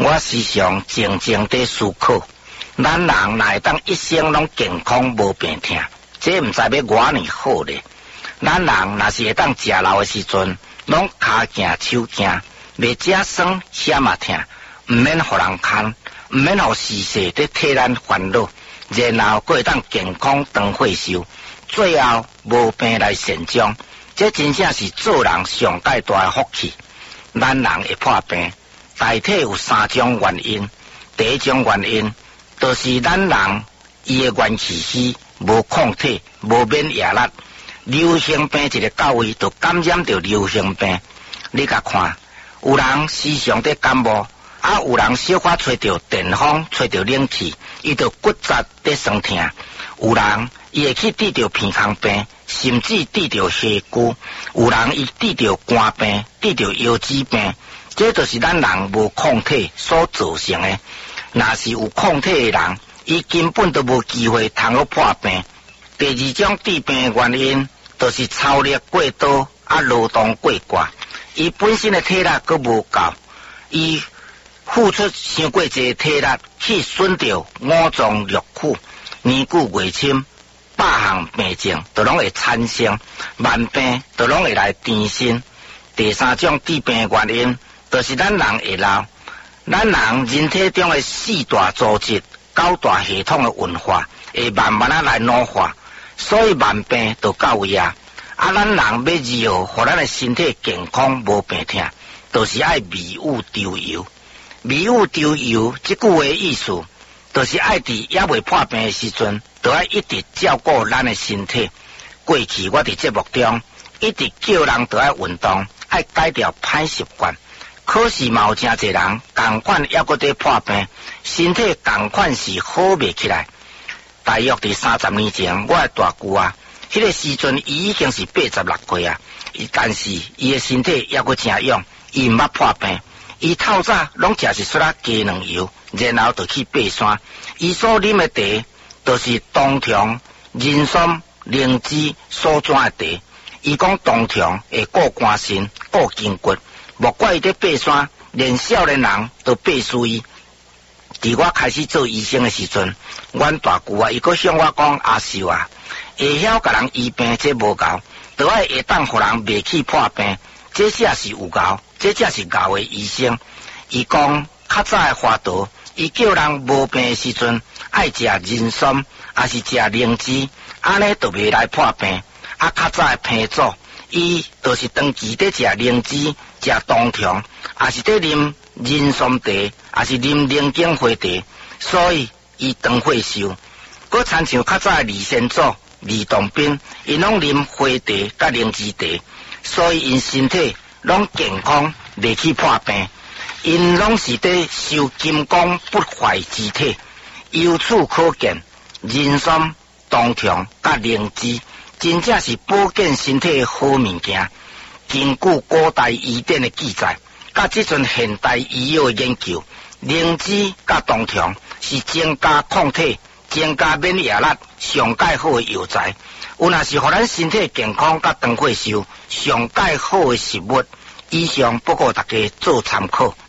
我时常静静地思考，咱人若会当一生拢健康无病痛，这毋知要偌尼好咧。咱人若是会当食老的时阵，拢骹行手行，袂食酸险嘛痛，毋免互人牵，毋免互世事在替咱烦恼，然后佫会当健康长岁寿，最后无病来善终，这真正是做人上介大的福气。咱人会破病，大体有3种原因。第一种原因，就是咱人伊的元气虚，无抗体，无免疫力。流行病一个到位，就感染着流行病。你甲看，有人时常在感冒，有人小可吹着电风，吹着冷气，伊就骨折在酸痛。有人伊会去治着鼻腔病，甚至治着血瘀。有人伊治着肝病，治着腰子病。这就是咱人无抗体所造成的。若是有抗体的人，伊根本都无机会通去破病。第二种治病的原因，就是操力过多，劳动过寡，伊本身的体力佫无够，伊付出伤过济体力去损着五脏六腑，年久月深，百项病症都拢会产生，万病都拢会来缠身。第三种治病的原因，就是咱人会老，咱人人体中的4大组织、9大系统的运化会慢慢来老化，所以万病就到位啊！咱人要如何互咱的身体健康无病痛，就是爱迷雾周游。迷雾周游这句话的意思，就是爱伫也未破病的时阵，就要一直照顾咱的身体。过去我伫节目中一直叫人就要运动，爱改掉歹习惯。可是嘛有真侪人同款还搁在破病，身体同款是好袂起来。大约伫30年前，我的大舅啊，迄个时阵伊已经是86岁啊，但是伊的身体还搁真勇，伊毋捌破病。伊透早拢食一撮鸡卵油，然后就去爬山。伊所啉的茶，就是冬虫、人参、灵芝所转的茶。伊讲冬虫会顾肝肾、顾筋骨。莫怪伊在爬山，连少年人都爬死伊。伫我开始做医生的时阵，阮大舅啊，伊阁向我讲：阿秀啊，会晓甲人医病这无够，就爱会当互人袂去破病，这才是有够，这才是够的医生。伊讲较早的华佗，伊叫人无病的时阵爱食人参，还是食灵芝，安尼就袂来破病。较早的病祖，伊就是长期在食灵芝、食冬虫，也是在啉人参茶，也是啉灵境花茶，所以伊长岁寿。佮参像较早的李先祖、李洞宾，因拢啉花茶甲灵芝茶，所以因身体拢健康，袂去破病。因拢是在修金刚不坏之体。由此可见，人参、冬虫甲灵芝真正是保健身体的好物件。根据古代医典的记载，甲即阵现代医药的研究，灵芝甲冬虫是增加抗体、增加免疫力上介好的药材。有若是互咱身体健康甲长岁寿上介好的食物。以上报告大家做参考。